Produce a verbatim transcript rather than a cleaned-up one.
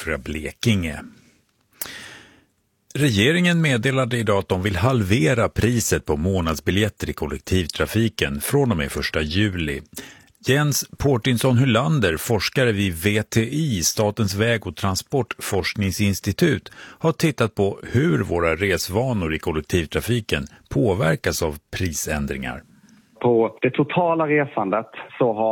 Östra Blekinge. Regeringen meddelade idag att de vill halvera priset på månadsbiljetter i kollektivtrafiken från och med första juli. Jens Portinsson Hylander, forskare vid V T I, Statens väg- och transportforskningsinstitut, har tittat på hur våra resvanor i kollektivtrafiken påverkas av prisändringar. På det totala resandet så har